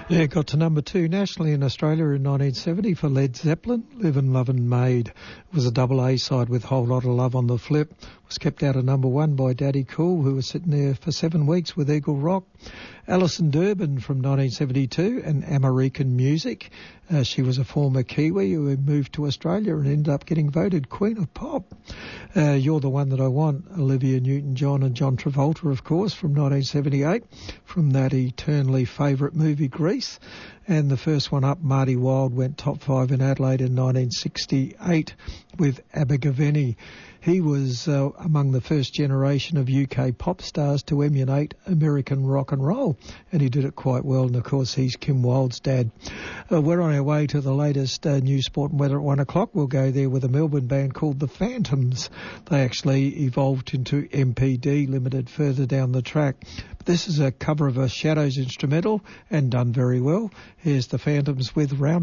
Yeah, got to number 2 nationally in Australia in 1970 for Led Zeppelin. Livin' Lovin' Maid. It was a double A side with Whole Lot of Love on the flip. Was kept out of number 1 by Daddy Cool, who was sitting there for 7 weeks with Eagle Rock. Alison Durbin from 1972 and American Music. She was a former Kiwi who moved to Australia and ended up getting voted Queen of Pop. You're the One That I Want, Olivia Newton-John and John Travolta, of course, from 1978, from that eternally favourite movie Grease. And the first one up, Marty Wilde, went top 5 in Adelaide in 1968 with Abergavenny. He was among the first generation of UK pop stars to emulate American rock and roll, and he did it quite well, and of course he's Kim Wilde's dad. We're on our way to the latest news, sport and weather at 1 o'clock. We'll go there with a Melbourne band called The Phantoms. They actually evolved into MPD Limited further down the track. But this is a cover of a Shadows instrumental and done very well. Here's The Phantoms with Round